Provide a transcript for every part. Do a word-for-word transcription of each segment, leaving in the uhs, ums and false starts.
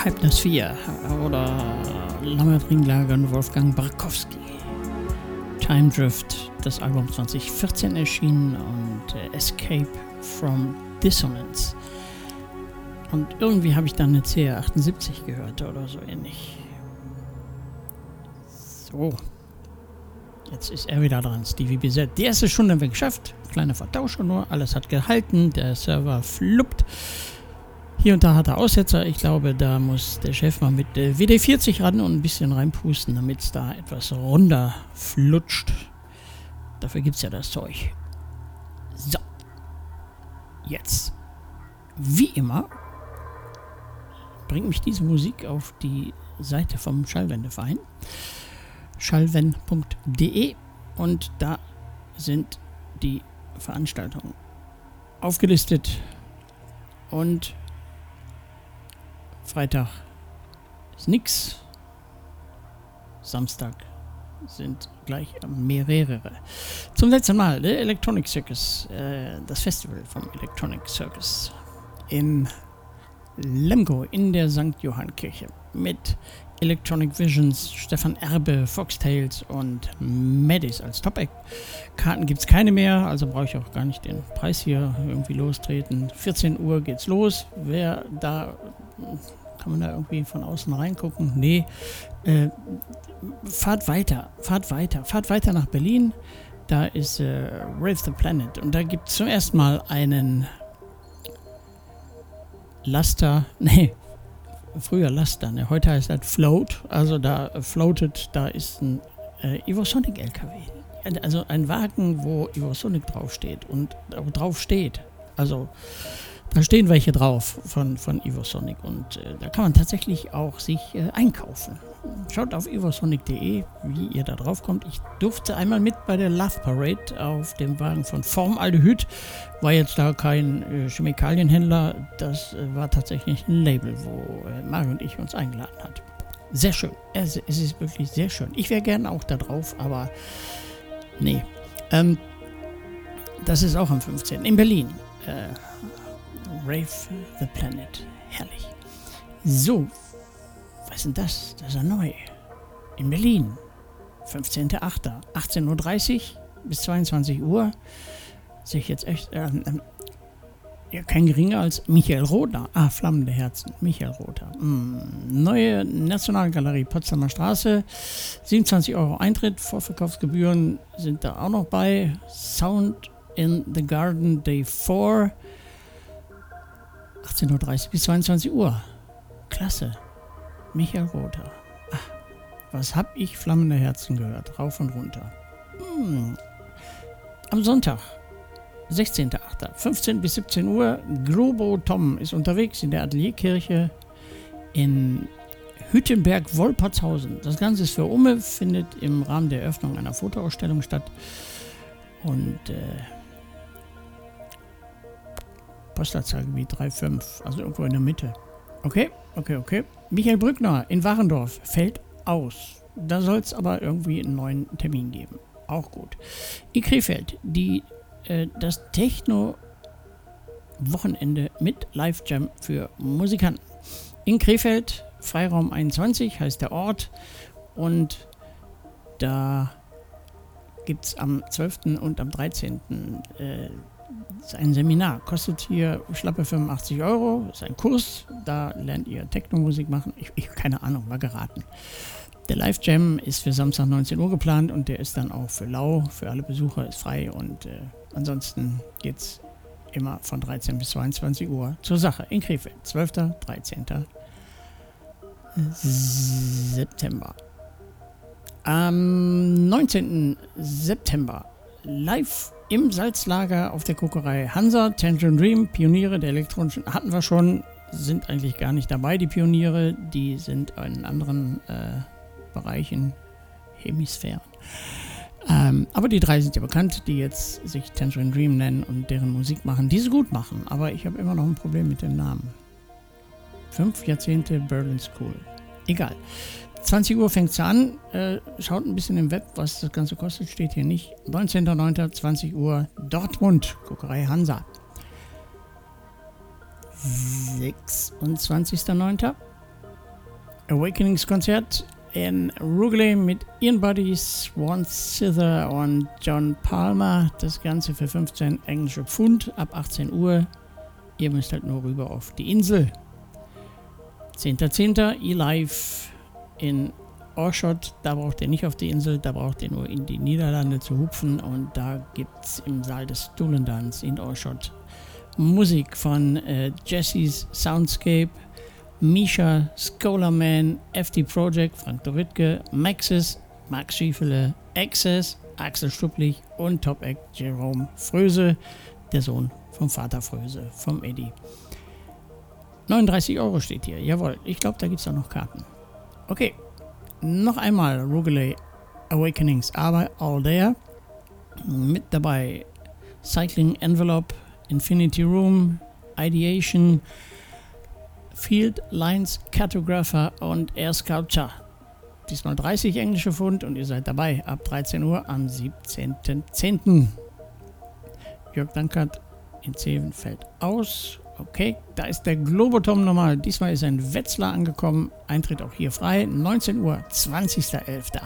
Halb nach vier oder Lammert Ringlager und Wolfgang Barkowski. Time Drift, das Album zwanzig vierzehn erschienen, und äh, Escape from Dissonance. Und irgendwie habe ich dann eine C R achtundsiebzig gehört oder so ähnlich. So. Jetzt ist er wieder dran, Stevie B Z. Die erste Stunde haben wir geschafft. Kleiner Vertauscher nur. Alles hat gehalten. Der Server fluppt. Hier und da hat er Aussetzer. Ich glaube, da muss der Chef mal mit äh, W D vierzig ran und ein bisschen reinpusten, damit es da etwas runter flutscht. Dafür gibt es ja das Zeug. So. Jetzt. Wie immer bringt mich diese Musik auf die Seite vom Schallwendeverein. schallwen punkt de, und da sind die Veranstaltungen aufgelistet, und Freitag ist nix, Samstag sind gleich mehrere. Zum letzten Mal der Electronic Circus, äh, das Festival vom Electronic Circus in Lemgo in der Sankt Johann Kirche mit Electronic Visions, Stefan Erbe, Foxtails und Maddis als Top-Act. Karten gibt es keine mehr, also brauche ich auch gar nicht den Preis hier irgendwie lostreten. vierzehn Uhr geht's los. Wer da, kann man da irgendwie von außen reingucken? Nee. Äh, fahrt weiter, fahrt weiter, fahrt weiter nach Berlin. Da ist äh, Rave the Planet, und da gibt es zum ersten Mal einen Laster, nee, früher Laster, ne? Heute heißt das Float, also da äh, floatet, da ist ein äh, Evosonic L K W. Also ein Wagen, wo Evosonic draufsteht und auch drauf steht. Also da stehen welche drauf von, von Evosonic, und äh, da kann man tatsächlich auch sich äh, einkaufen. Schaut auf evosonic punkt de, wie ihr da drauf kommt. Ich durfte einmal mit bei der Love Parade auf dem Wagen von Formaldehyd. War jetzt da kein äh, Chemikalienhändler, das äh, war tatsächlich ein Label, wo äh, Mario und ich uns eingeladen hat. Sehr schön, es, es ist wirklich sehr schön. Ich wäre gerne auch da drauf, aber nee. Ähm, das ist auch am fünfzehnten in Berlin. Äh, Rave the Planet, herrlich. So, was ist denn das? Das ist ja neu. In Berlin, fünfzehnten achten achtzehn Uhr dreißig bis zweiundzwanzig Uhr. Sehe ich jetzt echt, äh, äh, ja, kein geringer als Michael Rother. Ah, Flammende Herzen, Michael Rother. Mm, neue Nationalgalerie Potsdamer Straße, siebenundzwanzig Euro Eintritt, Vorverkaufsgebühren sind da auch noch bei. Sound in the Garden Day vier, achtzehn Uhr dreißig bis zweiundzwanzig Uhr. Klasse. Michael Rother. Ach, was hab ich Flammende Herzen gehört, rauf und runter. Hm. Am Sonntag, sechzehnten achten fünfzehn bis siebzehn Uhr, Globo Tom ist unterwegs in der Atelierkirche in Hüttenberg-Wolpertshausen. Das Ganze ist für Umme, findet im Rahmen der Eröffnung einer Fotoausstellung statt. Und äh, Postleitzahlgebiet drei fünf, also irgendwo in der Mitte. Okay, okay, okay. Michael Brückner in Warendorf fällt aus. Da soll es aber irgendwie einen neuen Termin geben. Auch gut. In Krefeld, die, äh, das Techno-Wochenende mit Live-Jam für Musikanten. In Krefeld, Freiraum einundzwanzig heißt der Ort. Und da gibt es am zwölften und am dreizehnten Äh, ein Seminar, kostet hier schlappe fünfundachtzig Euro, ist ein Kurs, da lernt ihr Techno-Musik machen, ich, ich keine Ahnung, war geraten. Der Live-Jam ist für Samstag neunzehn Uhr geplant, und der ist dann auch für lau, für alle Besucher, ist frei, und äh, ansonsten geht's immer von dreizehn bis zweiundzwanzig Uhr zur Sache in Krefeld, zwölften dreizehnten September. Am neunzehnten September live im Salzlager auf der Kokerei Hansa, Tangerine Dream, Pioniere der elektronischen, hatten wir schon, sind eigentlich gar nicht dabei, die Pioniere, die sind in anderen äh, Bereichen, Hemisphären. Ähm, aber die drei sind ja bekannt, die jetzt sich Tangerine Dream nennen und deren Musik machen, die sie gut machen, aber ich habe immer noch ein Problem mit dem Namen. Fünf Jahrzehnte Berlin School. Egal. zwanzig Uhr fängt es an, äh, schaut ein bisschen im Web, was das Ganze kostet, steht hier nicht. neunzehnten neunten zwanzig Uhr, Dortmund, Kokerei Hansa. sechsundzwanzigsten neunten Awakenings-Konzert in Rugeley mit Ian Buddy, Swan Zither und John Palmer. Das Ganze für fünfzehn englische Pfund ab achtzehn Uhr. Ihr müsst halt nur rüber auf die Insel. zehnter zehnter E-Live in Oshot. Da braucht ihr nicht auf die Insel, da braucht ihr nur in die Niederlande zu hupfen. Und da gibt es im Saal des Stoelendans in Oshot Musik von äh, Jesse's Soundscape, Misha, Scholarman, F D Project, Frank Doritke, Maxis, Max Schiefele, Access, Axel Stupplich und Top Act Jerome Fröse, der Sohn vom Vater Fröse, vom Eddie. neununddreißig Euro steht hier, jawohl, ich glaube, da gibt es auch noch Karten. Okay, noch einmal Rugeley Awakenings, aber All There. Mit dabei Cycling Envelope, Infinity Room, Ideation, Field Lines Cartographer und Air Sculpture. Diesmal dreißig englische Pfund und ihr seid dabei ab dreizehn Uhr am siebzehnten zehnten Jörg Dankert in Zeven fällt aus. Okay, da ist der Globotom nochmal. Diesmal ist ein Wetzlar angekommen. Eintritt auch hier frei. neunzehn Uhr, zwanzigster elfter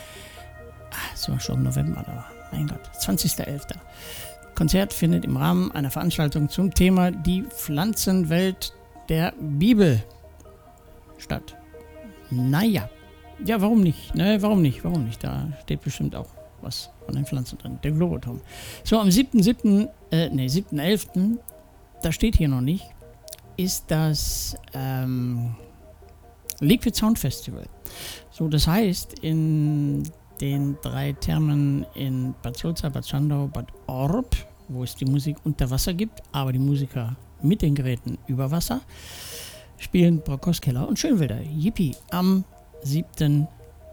Ah, sind wir schon im November da. Mein Gott, zwanzigster elfter Konzert findet im Rahmen einer Veranstaltung zum Thema die Pflanzenwelt der Bibel statt. Naja, ja, warum nicht? Ne, warum nicht? Warum nicht? Da steht bestimmt auch was von den Pflanzen drin. Der Globotom. So, am siebten siebten äh, ne, siebten elften da steht hier noch nicht, ist das ähm, Liquid Sound Festival. So, das heißt, in den drei Thermen in Bad Sulza, Bad Schandau, Bad Orb, wo es die Musik unter Wasser gibt, aber die Musiker mit den Geräten über Wasser, spielen Brockhaus, Keller und Schönwälder. Yippie! Am siebten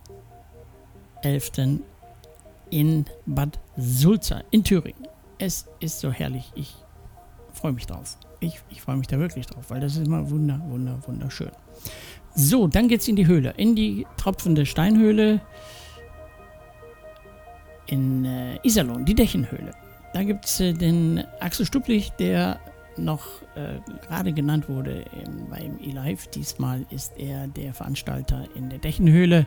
elften in Bad Sulza in Thüringen. Es ist so herrlich. Ich freue mich drauf. Ich, ich freue mich da wirklich drauf, weil das ist immer wunder, wunder, wunderschön. So, dann geht's in die Höhle, in die tropfende Steinhöhle in äh, Iserlohn, die Dächenhöhle. Da gibt es äh, den Axel Stupplich, der noch äh, gerade genannt wurde im, beim E-Live. Diesmal ist er der Veranstalter in der Dächenhöhle.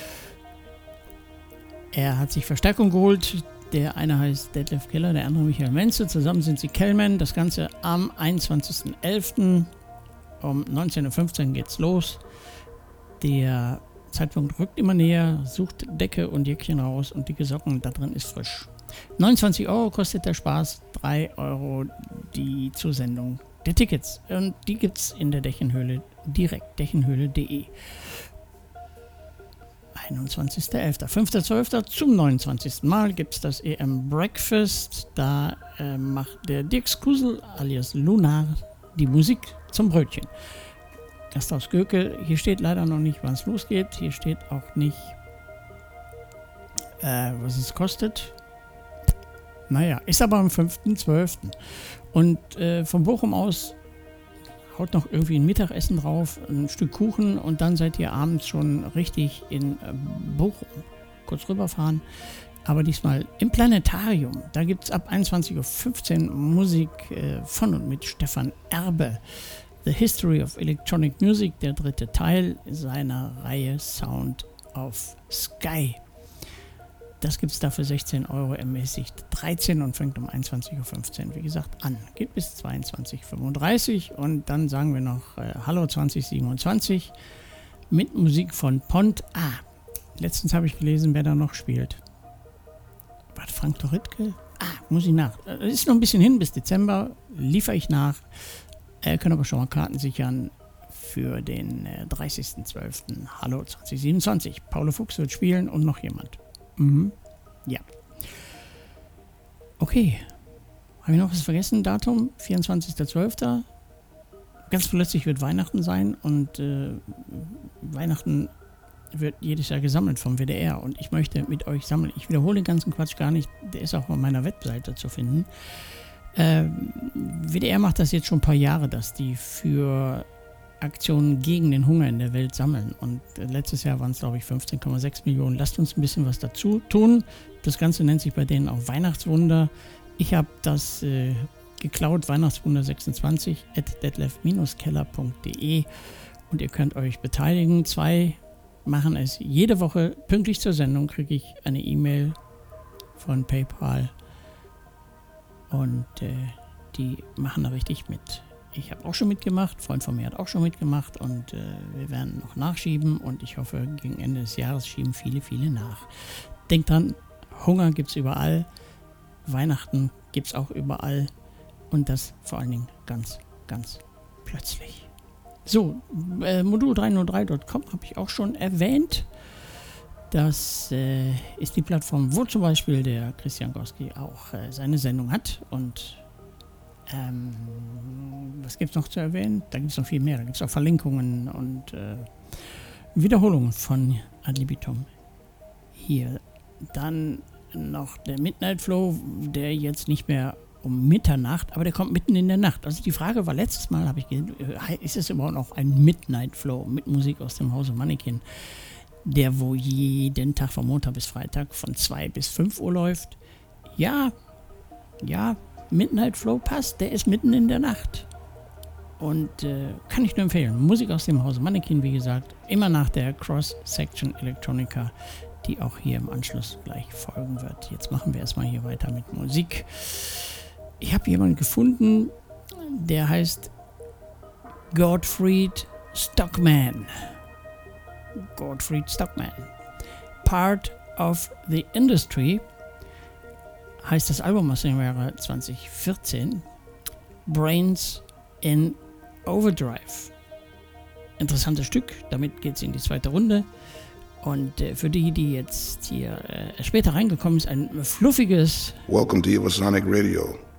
Er hat sich Verstärkung geholt. Der eine heißt Detlef Keller, der andere Michael Menze. Zusammen sind sie Kellman. Das Ganze am einundzwanzigsten elften um neunzehn Uhr fünfzehn geht's los. Der Zeitpunkt rückt immer näher. Sucht Decke und Jäckchen raus und dicke Socken. Da drin ist frisch. neunundzwanzig Euro kostet der Spaß. drei Euro die Zusendung der Tickets. Und die gibt's in der Dächenhöhle direkt. Dächenhöhle punkt de. einundzwanzigster elfter fünfter zwölfter zum neunundzwanzigsten Mal gibt es das E M Breakfast. Da äh, macht der Dirk Skusel alias Lunar die Musik zum Brötchen. Gasthaus Göke, hier steht leider noch nicht, wann es losgeht. Hier steht auch nicht, äh, was es kostet. Naja, ist aber am fünften zwölften Und äh, von Bochum aus haut noch irgendwie ein Mittagessen drauf, ein Stück Kuchen und dann seid ihr abends schon richtig in äh, Bochum. Kurz rüberfahren, aber diesmal im Planetarium. Da gibt es ab einundzwanzig Uhr fünfzehn Musik äh, von und mit Stefan Erbe. The History of Electronic Music, der dritte Teil seiner Reihe Sound of Sky. Das gibt es da für sechzehn Euro ermäßigt dreizehn und fängt um einundzwanzig Uhr fünfzehn, wie gesagt, an. Geht bis zweiundzwanzig Uhr fünfunddreißig und dann sagen wir noch äh, Hallo zwanzig siebenundzwanzig mit Musik von Pont. Ah, letztens habe ich gelesen, wer da noch spielt. War das Frank Doritke? Ah, muss ich nach. Es ist noch ein bisschen hin, bis Dezember liefere ich nach. Ihr äh, könnt aber schon mal Karten sichern für den äh, dreißigsten zwölften Hallo zwanzig siebenundzwanzig. Paulo Fuchs wird spielen und noch jemand. Mhm. Ja. Okay. Habe ich noch was vergessen? Datum? vierundzwanzigster zwölfter Ganz plötzlich wird Weihnachten sein und äh, Weihnachten wird jedes Jahr gesammelt vom W D R und ich möchte mit euch sammeln. Ich wiederhole den ganzen Quatsch gar nicht. Der ist auch auf meiner Webseite zu finden. Äh, W D R macht das jetzt schon ein paar Jahre, dass die für Aktionen gegen den Hunger in der Welt sammeln. Und äh, letztes Jahr waren es, glaube ich, fünfzehn Komma sechs Millionen. Lasst uns ein bisschen was dazu tun. Das Ganze nennt sich bei denen auch Weihnachtswunder. Ich habe das äh, geklaut, Weihnachtswunder sechsundzwanzig at detlef Bindestrich keller punkt de und ihr könnt euch beteiligen. Zwei machen es jede Woche. Pünktlich zur Sendung kriege ich eine E-Mail von PayPal und äh, die machen da richtig mit. Ich habe auch schon mitgemacht, ein Freund von mir hat auch schon mitgemacht und äh, wir werden noch nachschieben und ich hoffe, gegen Ende des Jahres schieben viele, viele nach. Denkt dran, Hunger gibt es überall, Weihnachten gibt es auch überall und das vor allen Dingen ganz, ganz plötzlich. So, äh, modul drei null drei Punkt com habe ich auch schon erwähnt. Das äh, ist die Plattform, wo zum Beispiel der Christian Gorski auch äh, seine Sendung hat. Und ähm, was gibt es noch zu erwähnen? Da gibt es noch viel mehr. Da gibt es auch Verlinkungen und äh, Wiederholungen von Ad libitum hier. Dann noch der Midnight Flow, der jetzt nicht mehr um Mitternacht, aber der kommt mitten in der Nacht. Also die Frage war letztes Mal, habe ich gesehen, ist es überhaupt noch ein Midnight Flow mit Musik aus dem Hause Mannequin, der wo jeden Tag von Montag bis Freitag von zwei bis fünf Uhr läuft? Ja, ja, Midnight Flow passt, der ist mitten in der Nacht. Und äh, kann ich nur empfehlen. Musik aus dem Hause Mannequin, wie gesagt, immer nach der Cross-Section Electronica, die auch hier im Anschluss gleich folgen wird. Jetzt machen wir erstmal hier weiter mit Musik. Ich habe jemanden gefunden, der heißt Gottfried Stockman. Gottfried Stockman. Part of the Industry heißt das Album aus dem Jahre zwanzig vierzehn. Brains in Overdrive. Interessantes Stück, damit geht es in die zweite Runde. Und äh, für die, die jetzt hier äh, später reingekommen ist, ein fluffiges Welcome to Evosonic Radio.